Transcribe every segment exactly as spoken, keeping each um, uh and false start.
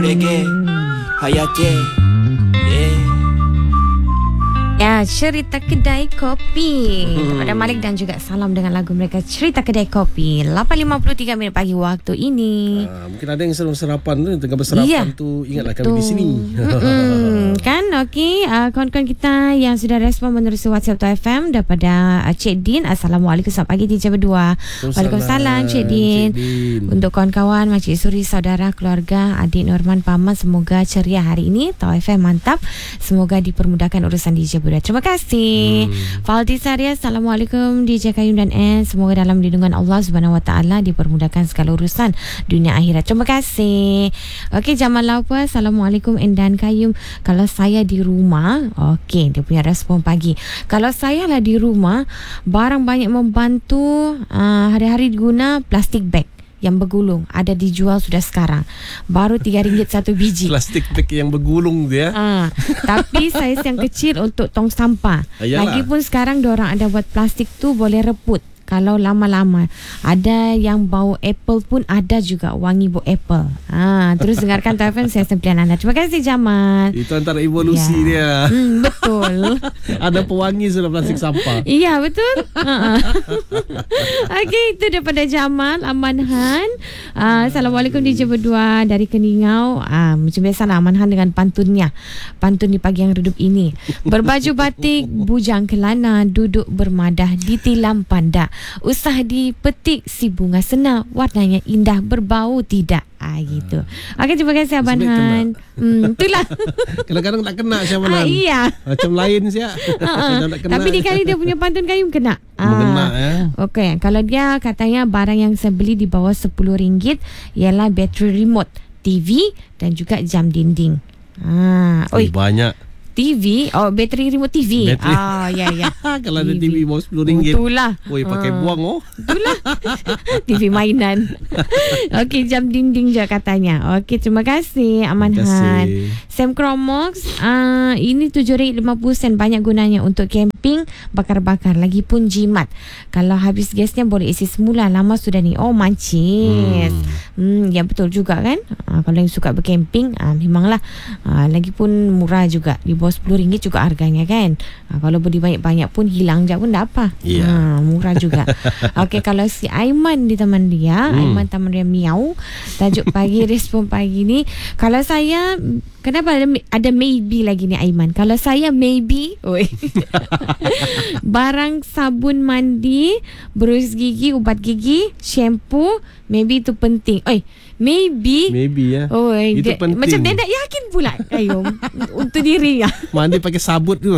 Reggae, Hayati, yeah. Ya, cerita kedai kopi hmm. kepada Malik dan juga Salam dengan lagu mereka Cerita Kedai Kopi. Lapan lima puluh tiga minit pagi waktu ini. Ha, mungkin ada yang sedang sarapan tu, tengah bersarapan ya, tu ingatlah betul. Kami di sini. Kan okey, uh, kawan-kawan kita yang sudah respon menerusi WhatsApp Tu F M daripada uh, Cik Din. Assalamualaikum, selamat pagi Teacher berdua. Waalaikumsalam Cik Din. Cik Din. Untuk kawan-kawan, Makcik Suri, saudara, keluarga, adik Norman, paman, semoga ceria hari ini. Tu F M mantap. Semoga dipermudahkan urusan D J berdua. Terima kasih. Hmm. Faldi Saria, Assalamualaikum D J Kayum dan N. Semoga dalam lindungan Allah Subhanahu Wa Taala dipermudahkan segala urusan dunia akhirat. Terima kasih. Okey, Jamal Laupa, Assalamualaikum N dan Kayum. Kalau saya di rumah, okey, dia punya respon pagi. Kalau saya lah di rumah, barang banyak membantu, uh, hari-hari guna plastik bag yang bergulung ada dijual sudah sekarang. Baru tiga ringgit satu biji. Plastik bag yang bergulung dia. Ha, tapi saiz yang kecil untuk tong sampah. Ayalah. Lagipun sekarang diorang ada buat plastik tu boleh reput kalau lama-lama. Ada yang bau apple pun ada juga, wangi bau apple. Ha, terus dengarkan Tu F M, saya sempilan anda. Terima kasih Jamal. Itu antara evolusi ya. dia. Hmm, betul. Ada pewangi sudah plastik sampah. Iya, betul. Okey, itu daripada Jamal Amanhan. Uh, Assalamualaikum D J berdua dari Keningau. Uh, macam biasalah Amanhan dengan pantunnya. Pantun di pagi yang redup ini. Berbaju batik, bujang kelana, duduk bermadah di tilam panda. Usah dipetik si bunga sena, warnanya indah, berbau tidak. Ah, gitu. Okey, terima kasih Abang Han. Hmm, itulah. Kadang-kadang tak kena siapa ah, iya. Macam lain siap. Uh-uh. Tapi di kali dia punya pantun Kayum kena. Mengena ah. ya. Okey, kalau dia katanya barang yang saya beli di bawah sepuluh ringgit ialah bateri remote, T V dan juga jam dinding. Ah, oi. Banyak. T V, oh bateri remote T V. Bateri. Ah, ya ya. Kalau ada T V bawah sepuluh ringgit. Itulah. Oi, pakai uh, buang oh. Itulah. T V mainan. Okey, jam dinding je katanya. Okey, terima kasih Aman Han. Sam Cromox, uh, ini tujuh ringgit lima puluh sen, banyak gunanya untuk camping, bakar-bakar, lagipun jimat. Kalau habis gasnya boleh isi semula, lama sudah ni. Oh, mancis. Hmm, hmm ya betul juga kan? Uh, kalau yang suka bercamping, uh, memanglah uh, lagipun murah juga. Di bawah sepuluh ringgit juga harganya kan. Ha, kalau beli banyak-banyak pun hilang je pun tak apa. Yeah. Ha, murah juga. Okey, kalau si Aiman di teman dia, hmm. Aiman teman dia Miau, tajuk pagi respon pagi ni, kalau saya, kenapa ada, ada maybe lagi ni Aiman? Kalau saya maybe, oi. Barang sabun mandi, berus gigi, ubat gigi, shampoo, maybe itu penting. Oi, maybe. Maybe ya. Oh, itu dia, penting. Macam dia tak yakin pula Kayum untuk diri ya. Mandi pakai sabut tu.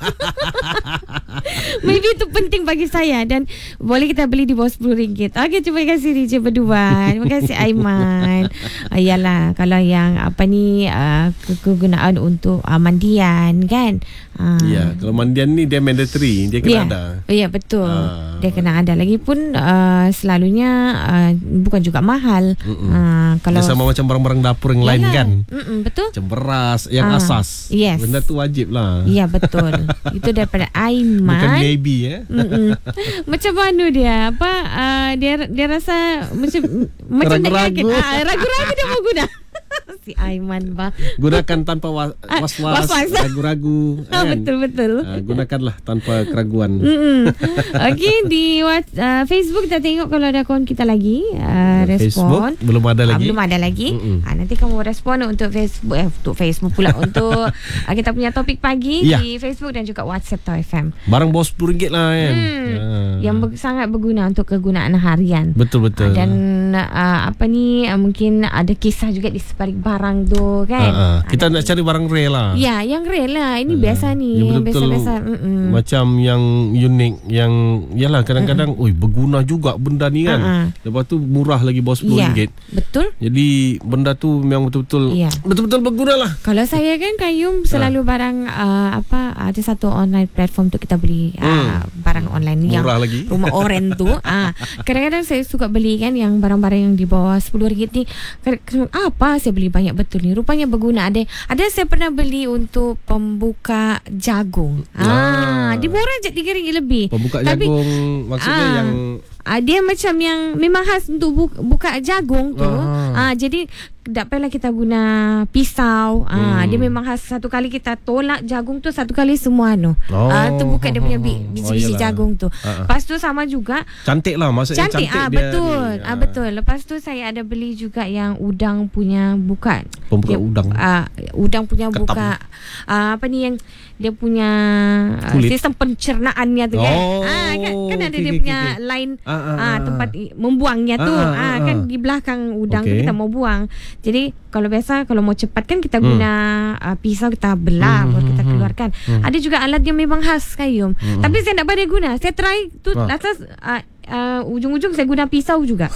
Maybe itu penting bagi saya dan boleh kita beli di bawah sepuluh ringgit. Okey, terima kasih D J berdua. Terima kasih Aiman. Ayalah, kalau yang apa ni uh, kegunaan untuk uh, mandian kan. Uh, ya, kalau mandian ni dia mandatory, dia kena yeah. ada. Oh, ya, betul. Uh. Dia kena ada. Lagipun uh, selalunya uh, bukan juga mahal. Uh, kalau dia sama macam barang-barang dapur yang lain kan. Mm-mm, betul. Macam beras yang uh, asas. Yes. Benda tu wajib lah. Ya, betul. Itu daripada Aiman. Bukan maybe ya. Macam mana dia? Apa uh, dia dia rasa macam macam ragu-ragu. Ah, ragu-ragu dia mau guna. Si Aiman bah. Gunakan tanpa was- was-was, ragu-ragu. Ah, kan? Betul betul. Uh, gunakanlah tanpa keraguan. Okey, di uh, Facebook kita tengok kalau ada kawan kita lagi uh, respon. Facebook belum ada lagi. Uh, belum ada lagi. Uh, nanti kamu respon untuk Facebook eh, untuk Facebook pula untuk uh, kita punya topik pagi ya. Di Facebook dan juga WhatsApp Tu F M. Barang bawah sepuluh ringgit lah kan. Hmm, uh. Yang ber- sangat berguna untuk kegunaan harian. Betul betul. Uh, dan uh, apa ni uh, mungkin ada kisah juga di sebalik barang tu kan. Uh, uh. Kita uh, nak cari barang rare lah. Ya, yang rare lah. Ini uh, biasa ni. Yang biasa-biasa. Macam yang unik, yang yalah kadang-kadang oi berguna juga benda ni kan. Uh-uh. Lepas tu murah lagi bawah sepuluh ringgit. Ya, betul. Jadi benda tu memang betul-betul ya. betul-betul berguna lah. Kalau saya kan Kayum selalu uh. barang uh, apa ada satu online platform tu kita beli uh, hmm. barang online murah yang lagi. Rumah oren tu. uh, kadang-kadang saya suka beli kan yang barang-barang yang di bawah sepuluh ringgit ni. Apa saya beli banyak betul ni. Rupanya berguna. Ada ada saya pernah beli untuk pembuka jagung. Ah, ah di murah je tiga ringgit lebih. Pembuka Tapi, jagung maksudnya ah, yang ah, dia macam yang memang khas untuk buka, buka jagung tu. Ah, jadi tak payahlah kita guna pisau. Ah, hmm. Dia memang khas. Satu kali kita tolak jagung tu, satu kali semua no. Oh. Ah, terbuka dia punya biji-biji oh, jagung tu. Uh-uh. Lepas tu sama juga. Cantik lah maksudnya. Cantik, cantik ah, dia betul. Ni. Ah, betul. Lepas tu saya ada beli juga yang udang punya buka. Pembuka dia, udang. Ah, udang punya Ketam. buka. Ah, apa ni yang dia punya uh, sistem pencernaannya tu kan. Oh, ah, kan, kan ada okay, dia okay, punya okay. line Ah, ah, ah, ah. tempat membuangnya tu. Ah, ah, Ah, ah, kan ah. di belakang udang Okay. tu kita mau buang. Jadi kalau biasa kalau mau cepat kan kita Hmm. guna uh, pisau, kita belah Hmm, baru hmm, kita hmm. keluarkan. Hmm. Ada juga alat yang memang khas Qayyum. Hmm. Tapi saya tak pandai guna. Saya try tu Ah. atas uh, uh, ujung-ujung saya guna pisau juga.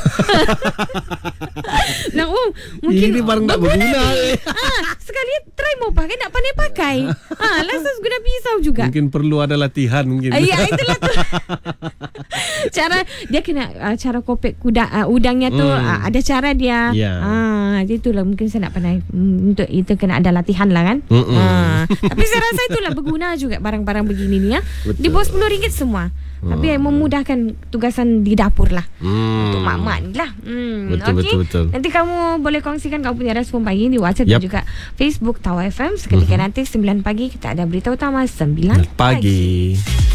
Nah, oh, mungkin Ini barang tak berguna. ni. Ah, sekali try mau pakai tak pandai pakai. Ah, lantas guna pisau juga. Mungkin perlu ada latihan mungkin. Ah, ya, itulah tu. Cara dia kena uh, cara kopek kuda uh, udangnya tu Hmm. uh, ada cara dia. Ya. Ah, itulah mungkin saya nak pandai mm, untuk itu kena ada latihan lah kan. Mm-mm. Ah, tapi saya rasa itulah berguna juga barang-barang begini ni ya. Betul. Di bawah sepuluh ringgit semua. Hmm. Tapi memudahkan tugasan di dapur lah. Hmm. Untuk mak-mak ni lah. Hmm, Betul, okey. betul, betul. Nanti kamu boleh kongsikan kamu punya respon pagi ni WhatsApp Yap. dan juga Facebook Tawa F M. Seketika Mhm. nanti sembilan pagi kita ada berita utama sembilan Pagi.